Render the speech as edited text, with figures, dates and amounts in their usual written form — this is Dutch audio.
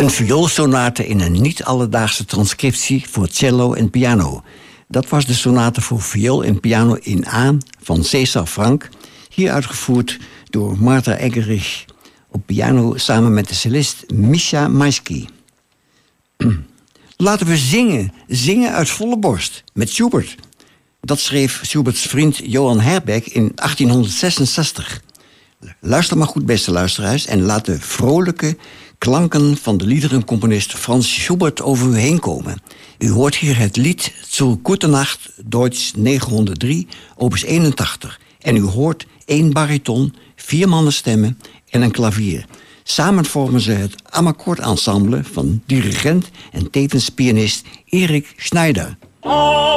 Een vioolsonate in een niet-alledaagse transcriptie voor cello en piano. Dat was de sonate voor viool en piano in A van César Franck, hier uitgevoerd door Martha Eggerich op piano samen met de cellist Misha Maisky. Laten we zingen uit volle borst, met Schubert. Dat schreef Schuberts vriend Johan Herbeck in 1866. Luister maar goed, beste luisteraars, en laat de vrolijke klanken van de liederencomponist Franz Schubert over u heen komen. U hoort hier het lied Zur Gute Nacht, Deutsch 903, opus 81. En u hoort 1 bariton, 4 mannenstemmen en een klavier. Samen vormen ze het Amarcord-ensemble van dirigent en tevens pianist Erik Schneider.